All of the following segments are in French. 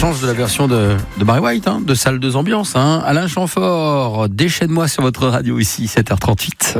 change de la version de Barry White, de Salle 2 Ambiance. Alain Chamfort, déchaîne-moi sur votre radio ici, 7h38.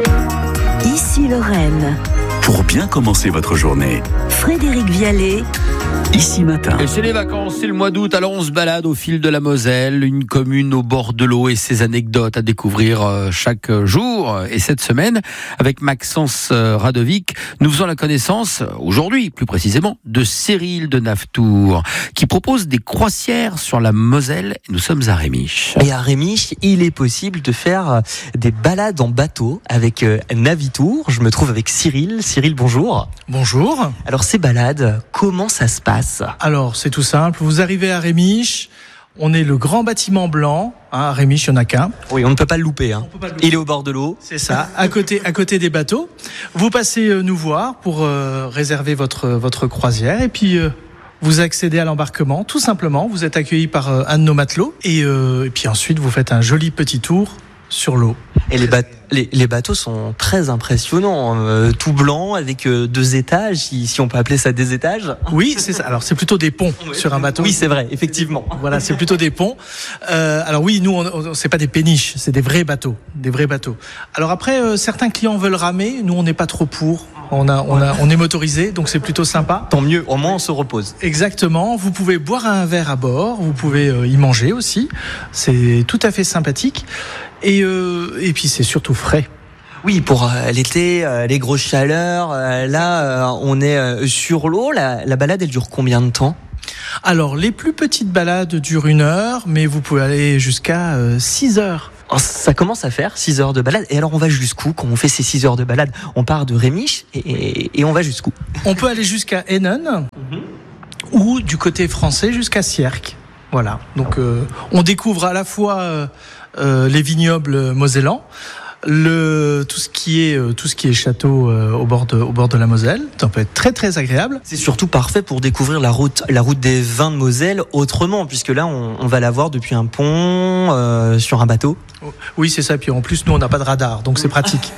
Ici Lorraine. Pour bien commencer votre journée. Frédéric Vialet. Ici matin. Et c'est les vacances, c'est le mois d'août, alors on se balade au fil de la Moselle, une commune au bord de l'eau et ses anecdotes à découvrir chaque jour. Et cette semaine, avec Maxence Radovic, nous faisons la connaissance, aujourd'hui plus précisément, de Cyril de Navetour, qui propose des croisières sur la Moselle. Nous sommes à Rémiche. Et à Rémiche, il est possible de faire des balades en bateau avec Navitour. Je me trouve avec Cyril. Cyril, bonjour. Bonjour. Alors ces balades, comment ça se passe ? Alors c'est tout simple, vous arrivez à Rémiche, on est le grand bâtiment blanc, à Rémiche il n'y en a qu'un. Oui, on ne peut pas le louper, Il est au bord de l'eau. C'est ça, à côté des bateaux. Vous passez nous voir pour réserver votre croisière et puis vous accédez à l'embarquement, tout simplement. Vous êtes accueilli par un de nos matelots et puis ensuite vous faites un joli petit tour sur l'eau. Et les bateaux sont très impressionnants, tout blanc avec 2 étages, si on peut appeler ça des étages. Oui, c'est ça. Alors c'est plutôt des ponts sur un bateau. Oui, c'est vrai, effectivement. Voilà, c'est plutôt des ponts. Alors oui, nous, c'est pas des péniches, c'est des vrais bateaux. Alors après, certains clients veulent ramer, nous on n'est pas trop pour. On est motorisé, donc c'est plutôt sympa. Tant mieux, au moins on se repose. Exactement. Vous pouvez boire un verre à bord, vous pouvez y manger aussi. C'est tout à fait sympathique. Et puis c'est surtout frais. Oui, pour l'été, les grosses chaleurs, on est sur l'eau. La balade, elle dure combien de temps ? Alors, les plus petites balades durent 1 heure, mais vous pouvez aller jusqu'à 6 heures. Alors, ça commence à faire 6 heures de balade. Et alors, on va jusqu'où quand on fait ces 6 heures de balade ? On part de Rémiche et on va jusqu'où ? On peut aller jusqu'à Hennen ou du côté français jusqu'à Sierck. Voilà. Donc, on découvre à la fois les vignobles mosellans, tout ce qui est château au bord de la Moselle. Ça peut être très très agréable. C'est surtout parfait pour découvrir la route des vins de Moselle autrement, puisque là on va la voir depuis un pont sur un bateau. Oui, c'est ça. Puis en plus, nous, on n'a pas de radar, donc c'est pratique.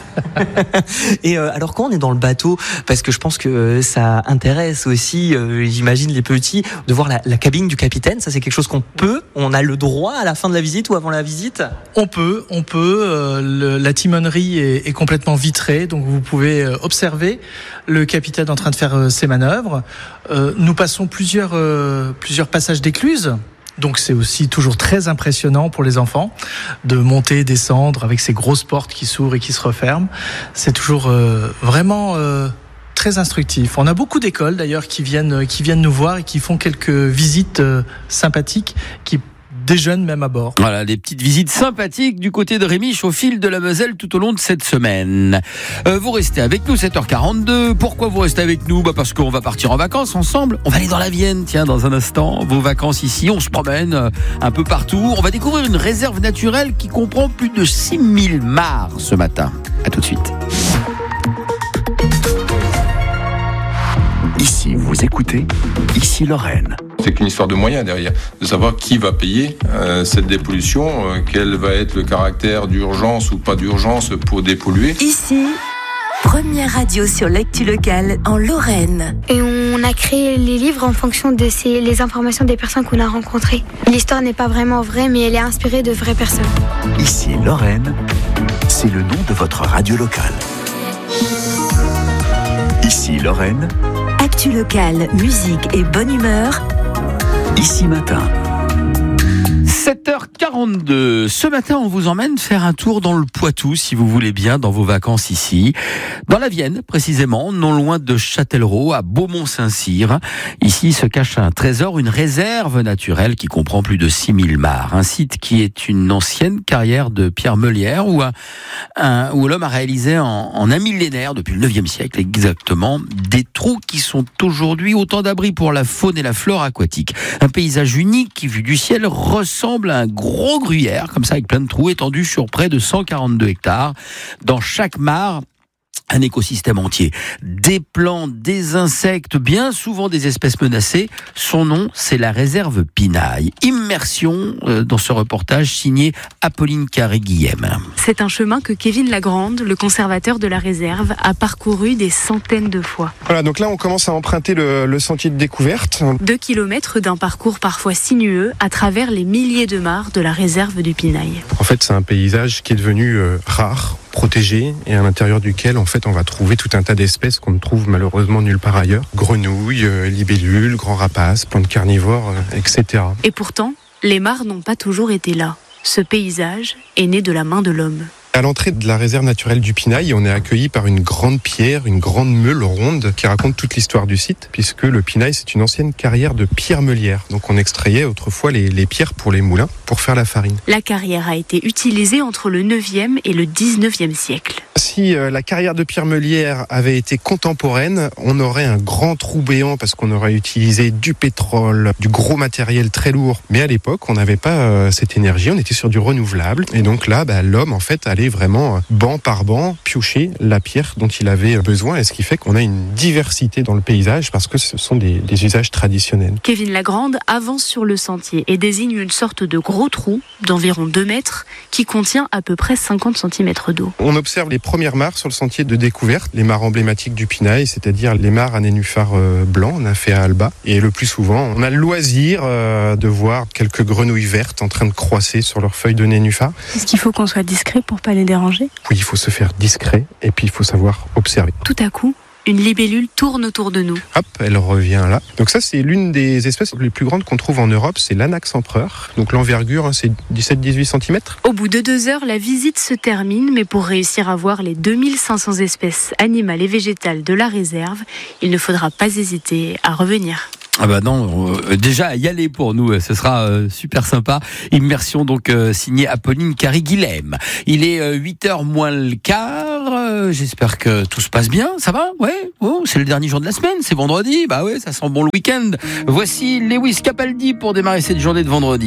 Et alors, quand on est dans le bateau, parce que je pense que ça intéresse aussi, j'imagine, les petits, de voir la cabine du capitaine. Ça, c'est quelque chose on a le droit à la fin de la visite ou avant la visite ? On peut. La timonerie est complètement vitrée, donc vous pouvez observer le capitaine en train de faire ses manœuvres. Nous passons plusieurs passages d'écluses. Donc c'est aussi toujours très impressionnant pour les enfants de monter et descendre avec ces grosses portes qui s'ouvrent et qui se referment. C'est toujours vraiment très instructif. On a beaucoup d'écoles d'ailleurs qui viennent nous voir et qui font quelques visites sympathiques, qui déjeunent même à bord. Voilà, des petites visites sympathiques du côté de Rémiche au fil de la Moselle tout au long de cette semaine. Vous restez avec nous, 7h42. Pourquoi vous restez avec nous ? Parce qu'on va partir en vacances ensemble. On va aller dans la Vienne, tiens, dans un instant. Vos vacances ici, on se promène un peu partout. On va découvrir une réserve naturelle qui comprend plus de 6000 mares ce matin. À tout de suite. Ici, vous écoutez Ici Lorraine. C'est qu'une histoire de moyens derrière, de savoir qui va payer cette dépollution, quel va être le caractère d'urgence ou pas d'urgence pour dépolluer. Ici, première radio sur l'actu locale en Lorraine. Et on a créé les livres en fonction de les informations des personnes qu'on a rencontrées. L'histoire n'est pas vraiment vraie, mais elle est inspirée de vraies personnes. Ici Lorraine, c'est le nom de votre radio locale. Ici Lorraine. Actu locale, musique et bonne humeur. Ici matin. 7h42. Ce matin, on vous emmène faire un tour dans le Poitou, si vous voulez bien, dans vos vacances ici. Dans la Vienne, précisément, non loin de Châtellerault, à Beaumont-Saint-Cyr. Ici se cache un trésor, une réserve naturelle qui comprend plus de 6000 mares. Un site qui est une ancienne carrière de Pierre Meulière, où l'homme a réalisé en un millénaire, depuis le 9e siècle exactement, des trous qui sont aujourd'hui autant d'abris pour la faune et la flore aquatique. Un paysage unique qui, vu du ciel, ressemble à un gros gruyère, comme ça, avec plein de trous étendus sur près de 142 hectares. Dans chaque mare, Un écosystème entier. Des plantes, des insectes, bien souvent des espèces menacées. Son nom, c'est la réserve Pinaille. Immersion dans ce reportage signé Apolline Carré-Guillem. C'est un chemin que Kevin Lagrande, le conservateur de la réserve, a parcouru des centaines de fois. Voilà, donc là on commence à emprunter le sentier de découverte. 2 kilomètres d'un parcours parfois sinueux à travers les milliers de mares de la réserve du Pinaille. En fait, c'est un paysage qui est devenu rare, protégé, et à l'intérieur duquel en fait on va trouver tout un tas d'espèces qu'on ne trouve malheureusement nulle part ailleurs. Grenouilles, libellules, grands rapaces, plantes carnivores, etc. Et pourtant, les mares n'ont pas toujours été là. Ce paysage est né de la main de l'homme. À l'entrée de la réserve naturelle du Pinaille, on est accueilli par une grande pierre, une grande meule ronde qui raconte toute l'histoire du site, puisque le Pinaille, c'est une ancienne carrière de pierre meulière. Donc on extrayait autrefois les pierres pour les moulins, pour faire la farine. La carrière a été utilisée entre le 9e et le 19e siècle. Si la carrière de pierre meulière avait été contemporaine, on aurait un grand trou béant parce qu'on aurait utilisé du pétrole, du gros matériel très lourd. Mais à l'époque, on n'avait pas cette énergie, on était sur du renouvelable. Et donc là, l'homme, en fait, allait vraiment banc par banc piocher la pierre dont il avait besoin. Et ce qui fait qu'on a une diversité dans le paysage parce que ce sont des usages traditionnels. Kevin Lagrande avance sur le sentier et désigne une sorte de gros trou d'environ 2 mètres qui contient à peu près 50 cm d'eau. On observe les premières mares sur le sentier de découverte, les mares emblématiques du Pinaille, c'est-à-dire les mares à nénuphars blancs, Nymphaea alba. Et le plus souvent, on a le loisir de voir quelques grenouilles vertes en train de croisser sur leurs feuilles de nénuphars. Est-ce qu'il faut qu'on soit discret pour pas les déranger ? Oui, il faut se faire discret et puis il faut savoir observer. Tout à coup, une libellule tourne autour de nous. Hop, elle revient là. Donc ça, c'est l'une des espèces les plus grandes qu'on trouve en Europe, c'est l'Anax empereur. Donc l'envergure, c'est 17-18 cm. Au bout de 2 heures, la visite se termine, mais pour réussir à voir les 2500 espèces animales et végétales de la réserve, il ne faudra pas hésiter à revenir. Ah bah non, déjà y aller pour nous, ce sera super sympa. Immersion donc signée Apolline Carré-Guillem. Il est 8h moins le quart, j'espère que tout se passe bien, ça va ? Ouais, oh, c'est le dernier jour de la semaine, c'est vendredi, bah ouais, ça sent bon le week-end. Voici Lewis Capaldi pour démarrer cette journée de vendredi.